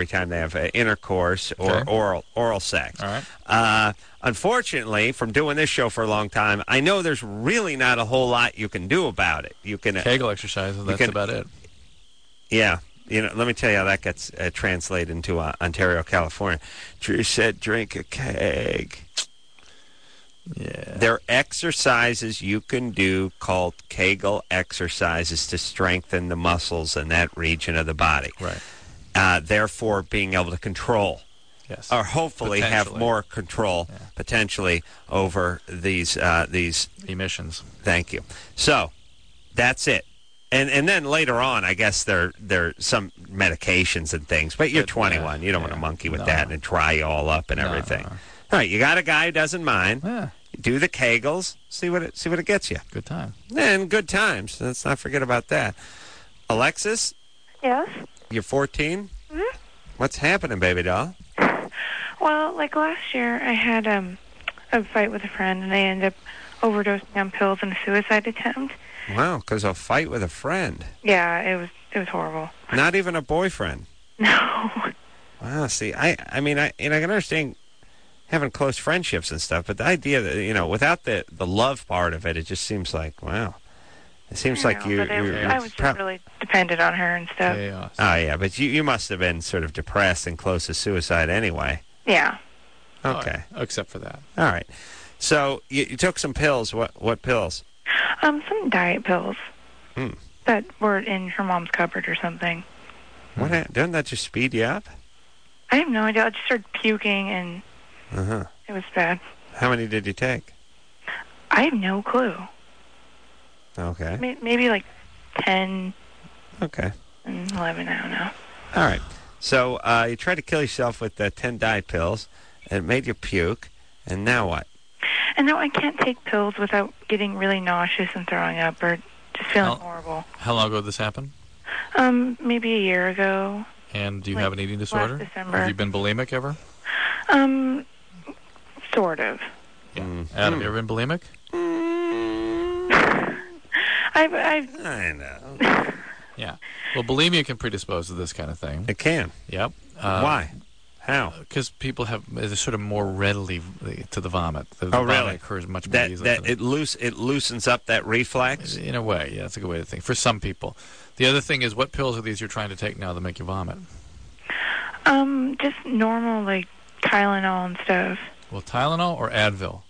every time they have intercourse or oral sex. All right. Unfortunately, from doing this show for a long time, I know there's really not a whole lot you can do about it. You can Kegel exercises. That's about it. Yeah. Let me tell you how that gets translated into Ontario, California. Drew said, drink a keg. Yeah. There are exercises you can do called Kegel exercises to strengthen the muscles in that region of the body. Right. Therefore, being able to control, or hopefully have more control, potentially, over these emissions. Thank you. So, that's it. And then later on, I guess there are some medications and things. But you're 21. You don't want to monkey with that and dry you all up and everything. No. All right, you got a guy who doesn't mind. Yeah. Do the Kegels. See what it gets you. Good time. And good times. Let's not forget about that. Alexis? Yes? You're 14? Mm-hmm. What's happening, baby doll? Well, like last year, I had a fight with a friend, and I ended up overdosing on pills in a suicide attempt. Wow, because of a fight with a friend. Yeah, it was horrible. Not even a boyfriend. No. Wow, see, I can understand having close friendships and stuff, but the idea that, without the love part of it, it just seems like, wow. It seems like I was just really dependent on her and stuff. Chaos. Oh, yeah, but you must have been sort of depressed and close to suicide anyway. Yeah. Okay. Except for that. All right. So you took some pills. What pills? Some diet pills that were in her mom's cupboard or something. Doesn't that just speed you up? I have no idea. I just started puking, and it was bad. How many did you take? I have no clue. Okay. Maybe like 10. Okay. And 11, I don't know. All right. So you tried to kill yourself with 10 diet pills, and it made you puke, and now what? And now I can't take pills without getting really nauseous and throwing up or just feeling horrible. How long ago did this happen? Maybe a year ago. And do you have an eating disorder? Last December. Have you been bulimic ever? Sort of. Yeah. Adam, you ever been bulimic? I know. Yeah. Well, bulimia can predispose to this kind of thing. It can. Yep. Why? How? Because people is sort of more readily to the vomit. The vomit really? Occurs much more easily. It loosens up that reflex? In a way, yeah, that's a good way to think. For some people. The other thing is, what pills are these you're trying to take now that make you vomit? Just normal, like Tylenol and stuff. Well, Tylenol or Advil?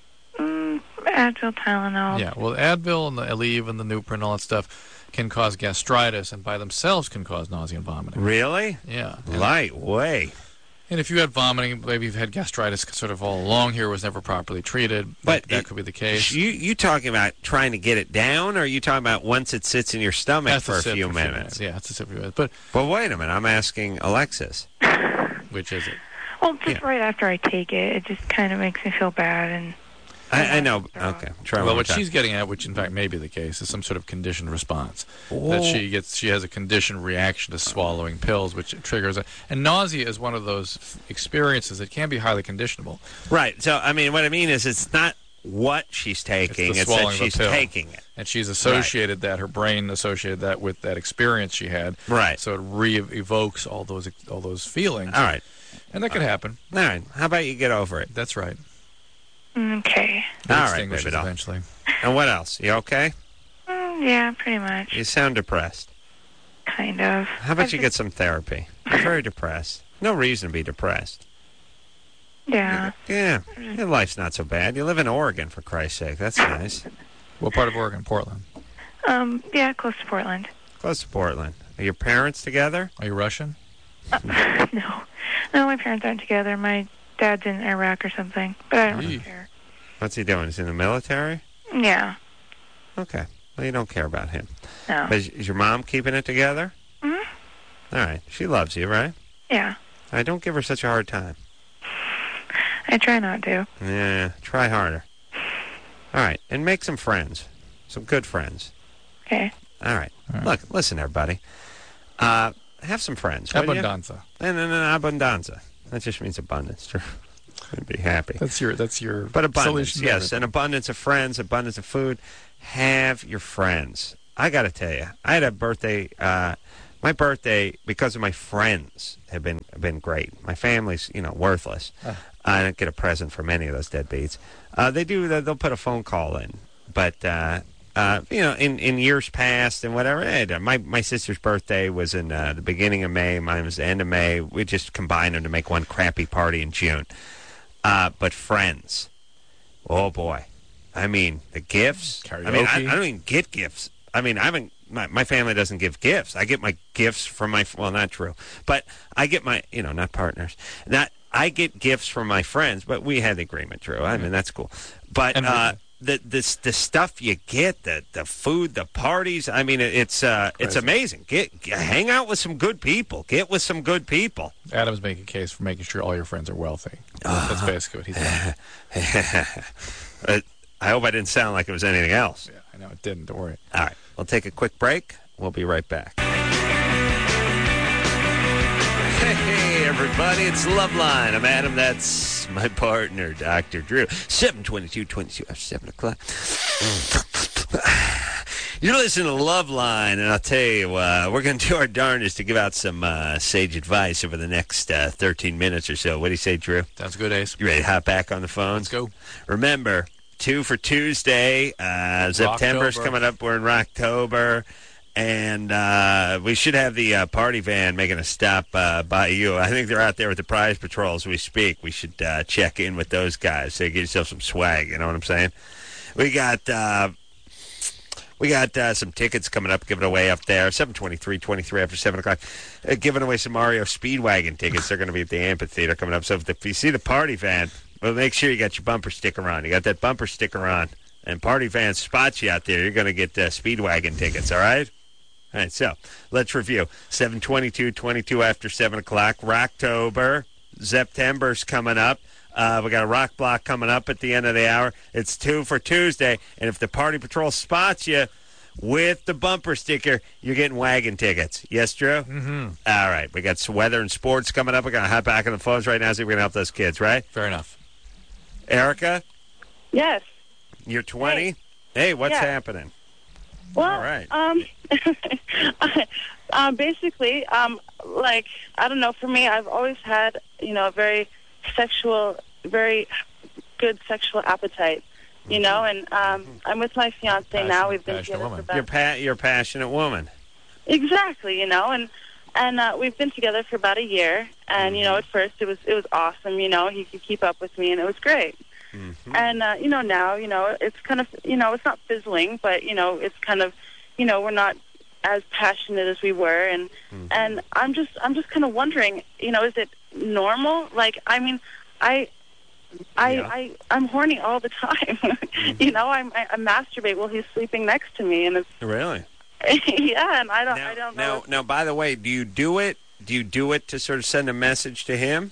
Advil, Tylenol. Yeah, well, Advil and the Aleve and the Nuprin and all that stuff can cause gastritis and by themselves can cause nausea and vomiting. Really? Yeah. Lightweight. And if you had vomiting, maybe you've had gastritis sort of all along here, was never properly treated. But that could be the case. You talking about trying to get it down, or are you talking about once it sits in your stomach for a few minutes? Yeah, it's a few minutes. But wait a minute, I'm asking Alexis. Which is it? Well, just right after I take it, it just kind of makes me feel bad. And I know. Okay. Well, what she's getting at, which in fact may be the case, is some sort of conditioned response. That she has a conditioned reaction to swallowing pills, which triggers it. And nausea is one of those experiences that can be highly conditionable. Right. So, what I mean is it's not what she's taking, it's that she's taking it. And she's associated that, her brain associated that with that experience she had. Right. So it re-evokes all those feelings. All right. And that could happen. All right. How about you get over it? That's right. Okay. All right, baby doll. Eventually. And what else? You okay? Yeah, pretty much. You sound depressed. Kind of. How about you get some therapy? You're very depressed. No reason to be depressed. Yeah. Yeah. Your life's not so bad. You live in Oregon, for Christ's sake. That's nice. What part of Oregon? Portland? Yeah, close to Portland. Close to Portland. Are your parents together? Are you Russian? No. No, my parents aren't together. My dad's in Iraq or something, but I don't really care. What's he doing? Is he in the military? Yeah. Okay. Well, you don't care about him. No. But is your mom keeping it together? Mm-hmm. All right. She loves you, right? Yeah. All right, don't give her such a hard time. I try not to. Yeah, try harder. All right, and make some friends. Some good friends. Okay. All right. Look, listen, everybody. Have some friends. Abundanza. No, abundanza. That just means abundance. Sure. Be happy. That's your but abundance, solution. Yes, an abundance of friends, abundance of food. Have your friends. I got to tell you, I had a birthday My birthday, because of my friends, have been great. My family's, worthless. I don't get a present from any of those deadbeats. They'll put a phone call in, but in years past and whatever. My sister's birthday was in the beginning of May. Mine was the end of May. We just combined them to make one crappy party in June. But friends, oh boy, I mean the gifts. Karaoke. I mean, I don't even get gifts. I mean, I haven't. My family doesn't give gifts. I get my gifts from not true, but I get my, not partners. I get gifts from my friends, but we had the agreement, Drew. I mean, that's cool. But the stuff you get, the food, the parties, I mean, it's amazing. Hang out with some good people. Get with some good people. Adam's making a case for making sure all your friends are wealthy. That's basically what he's saying. I hope I didn't sound like it was anything else. Yeah, I know it didn't. Don't worry. All right. We'll take a quick break. We'll be right back. Hey, everybody. It's Loveline. I'm Adam. That's my partner, Dr. Drew. 7:22 after 7 o'clock. You're listening to Loveline, and I'll tell you, we're going to do our darndest to give out some sage advice over the next 13 minutes or so. What do you say, Drew? Sounds good, Ace. You ready to hop back on the phone? Let's go. Remember, 2 for Tuesday. September's coming up. We're in Rocktober. And we should have the party van making a stop by you. I think they're out there with the prize patrol as we speak. We should check in with those guys so you get yourself some swag. You know what I'm saying? We got some tickets coming up, giving away up there. 7:23 after 7 o'clock. Giving away some Mario Speedwagon tickets. They're going to be at the amphitheater coming up. So if you see the party van, well, make sure you got your bumper sticker on. You got that bumper sticker on. And party van spots you out there. You're going to get Speedwagon tickets, all right? All right, so let's review. 7:22 after 7 o'clock. Rocktober. September's coming up. We got a rock block coming up at the end of the hour. It's 2 for Tuesday. And if the party patrol spots you with the bumper sticker, you're getting wagon tickets. Yes, Drew? Mm-hmm. All right. We got some weather and sports coming up. We're going to hop back on the phones right now, so we're going to help those kids, right? Fair enough. Erica? Yes. You're 20? Hey, what's happening? Well, all right. Basically, I don't know, for me, I've always had, a very good sexual appetite, and I'm with my fiance now. We've been together for about... You're a passionate woman. Exactly, and we've been together for about a year, and, at first it was awesome, he could keep up with me, and it was great. Mm-hmm. And, now, it's kind of, it's not fizzling, but, it's kind of, we're not as passionate as we were. And, and I'm just kind of wondering, is it normal? Like, I mean, I'm horny all the time. I masturbate while he's sleeping next to me. And it's really? Yeah. And I don't know. Now, by the way, do you do it to sort of send a message to him?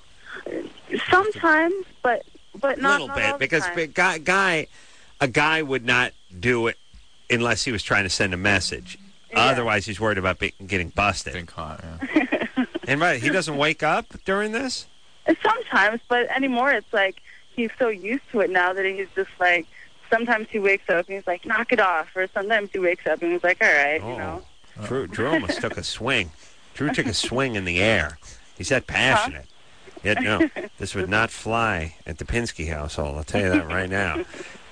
Sometimes, but not a little not bit, all the because time. a guy would not do it unless he was trying to send a message. Yeah. Otherwise, he's worried about getting busted. Getting caught, yeah. And he doesn't wake up during this? Sometimes, but anymore it's like he's so used to it now that he's just like, sometimes he wakes up and he's like, knock it off, or sometimes he wakes up and he's like, all right, Drew almost took a swing. Drew took a swing in the air. He's that passionate. Yeah, no, this would not fly at the Pinsky household. I'll tell you that right now.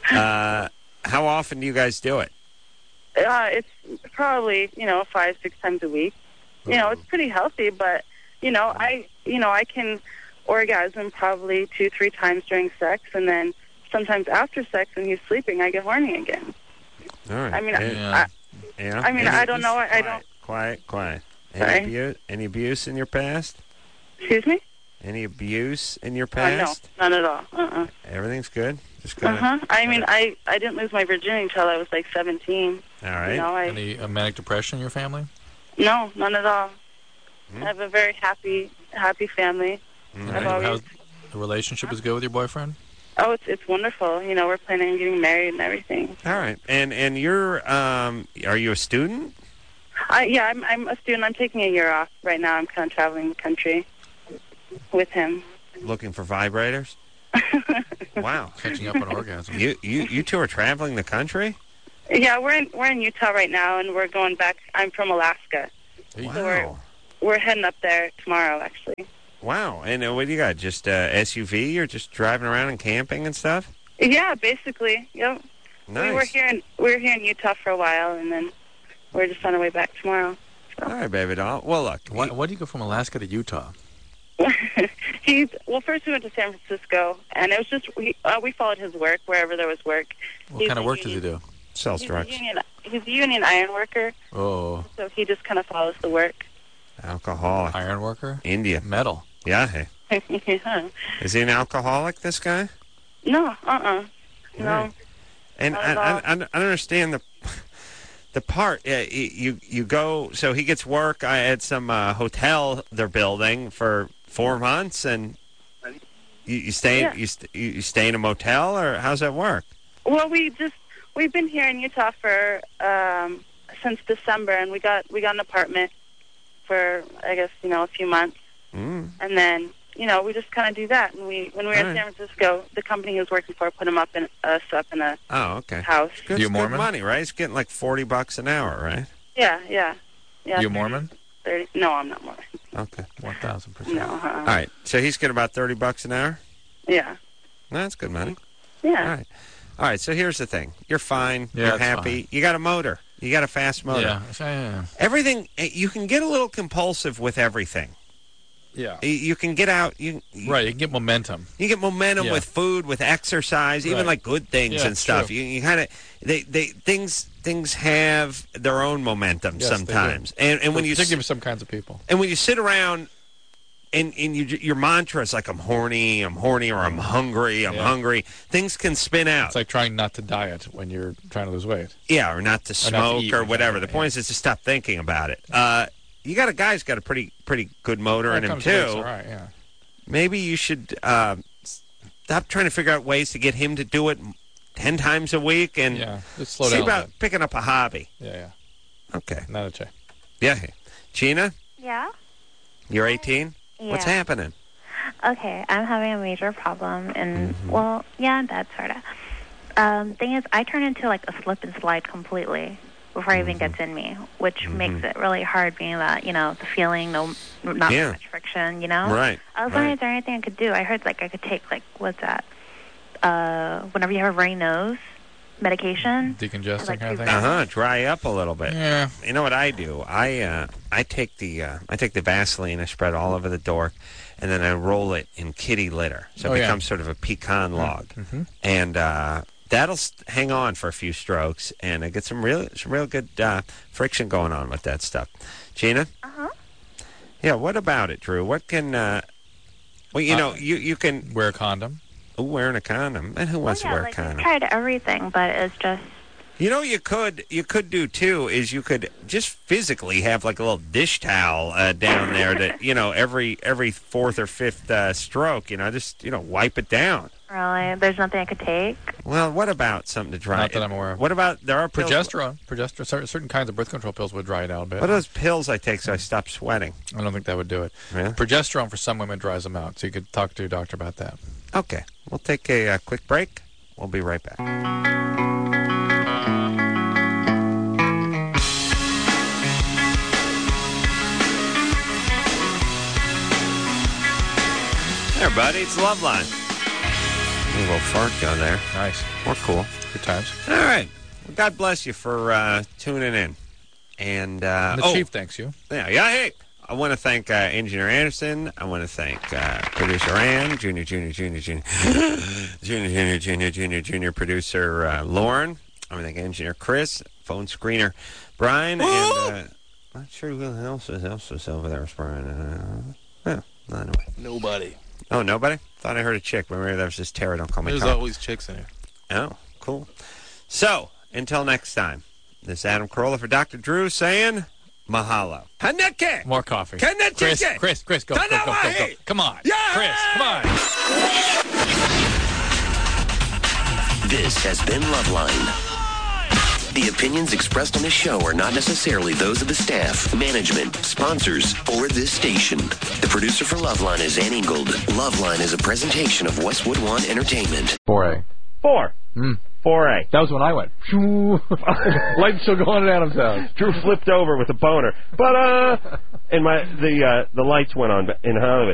How often do you guys do it? It's probably 5-6 times a week. It's pretty healthy, but I can orgasm probably 2-3 times during sex, and then sometimes after sex when he's sleeping, I get horny again. All right. I mean, I don't know. I don't. Quiet. Any abuse in your past? Excuse me? Any abuse in your past? No, none at all. Everything's good? Just I mean, I didn't lose my virginity until I was like 17. All right. Any manic depression in your family? No, none at all. I have a very happy family. Right. How's the relationship is good with your boyfriend? Oh, it's wonderful. We're planning on getting married and everything. All right. And you're are you a student? Yeah, I'm a student. I'm taking a year off right now. I'm kind of traveling the country with him. Looking for vibrators? Wow. Catching up on orgasms. You two are traveling the country? Yeah, we're in Utah right now, and we're going back. I'm from Alaska. Wow. So we're heading up there tomorrow, actually. Wow. And what do you got? Just SUV or just driving around and camping and stuff? Yeah, basically. Yep. Nice. We were here in Utah for a while, and then we're just on our way back tomorrow. So. All right, baby doll. Well, look. Why do you go from Alaska to Utah? First we went to San Francisco, and it was just we followed his work wherever there was work. What kind of work does he do? Sells drugs. He's a union iron worker. Oh. So he just kind of follows the work. Alcoholic. Iron worker? India. Metal. Yeah. Hey. Yeah. Is he an alcoholic, this guy? No. No. Right. And I understand the part. You go. So he gets work at some hotel they're building for 4 months, and you stay. Yeah. You stay in a motel, or how's that work? Well, we've been here in Utah for since December, and we got an apartment for I guess a few months, and then we just kind of do that. And when we were in San Francisco, the company he was working for put us up in a house. Good, You Mormon? Good money, right? He's getting like $40 an hour, right? Yeah. You Mormon? 30. No, I'm not Mormon. Okay. 1,000%. No. All right. So he's getting about $30 an hour. Yeah. No, that's good money. Yeah. All right. So here's the thing. You're fine. Yeah, You're that's happy. fine. You got a motor. You got a fast motor. Yeah. Everything. You can get a little compulsive with everything. Yeah. You can get out. Right. You can get momentum. You get momentum with food, with exercise, even Right. like good things and stuff. True. You kind of things have their own momentum Yes, they sometimes. And when you particularly for some kinds of people. and when you sit around and your mantra is like I'm horny, or I'm hungry, I'm hungry. Things can spin out. It's like trying not to diet when you're trying to lose weight. Yeah, or not to smoke eat, or whatever. exactly, The point is to stop thinking about it. You got a guy who's got a pretty good motor in him too. All right, yeah. Maybe you should stop trying to figure out ways to get him to do it 10 times a week and Just slow see down. about picking up a hobby. Yeah. Okay. Not a check. Yeah. Gina, Yeah? you're 18? Yeah. What's happening? Okay, I'm having a major problem, and, that sort of. Thing is, I turn into, like, a slip and slide completely before it even gets in me, which makes it really hard being that, the feeling, not much friction, Right. I was wondering, is there anything I could do? I heard, I could take, what's that? Whenever you have a runny nose, medication. Decongesting kind of thing? Dry up a little bit. Yeah. You know what I do? I take the Vaseline, I spread all over the door, and then I roll it in kitty litter, so it becomes sort of a pecan log, and that'll hang on for a few strokes, and I get some real good friction going on with that stuff. Gina? Yeah. What about it, Drew? What can? You can wear a condom. Wearing a condom, and who wants to wear a condom? I've tried everything, but it's just. You could do too is you could just physically have like a little dish towel down there that every fourth or fifth stroke just wipe it down. Really, there's nothing I could take. Well, what about something to dry? Not that I'm aware of. What about there are pills? Progesterone. Certain kinds of birth control pills would dry it out a bit. What are those pills I take so I stop sweating? I don't think that would do it. Really? Progesterone for some women dries them out, so you could talk to your doctor about that. Okay, we'll take a quick break. We'll be right back. Hey, everybody, it's Loveline. A little fart going there. Nice. More cool. Good times. All right. Well, God bless you for tuning in. And the chief thanks you. Yeah. Hey, I want to thank Engineer Anderson. I want to thank Producer Ann, Junior Producer Lauren. I want to thank Engineer Chris, Phone Screener Brian, and I'm not sure who else is over there. Brian. Anyway. Nobody. Oh, nobody? Thought I heard a chick, but maybe that was just Tara. Don't call me There's Tom. always chicks in here. Oh, cool. So, until next time, this is Adam Carolla for Dr. Drew saying mahalo. Haneke! More coffee. Kanechike! Chris, go. Come on. Yeah! Chris, come on. This has been Loveline. The opinions expressed on this show are not necessarily those of the staff, management, sponsors, or this station. The producer for Loveline is Ann Ingold. Loveline is a presentation of Westwood One Entertainment. 4A. 4. 4A. That was when I went. Lights still going at Adam's house. Drew flipped over with a boner. But, and the lights went on in Hollywood.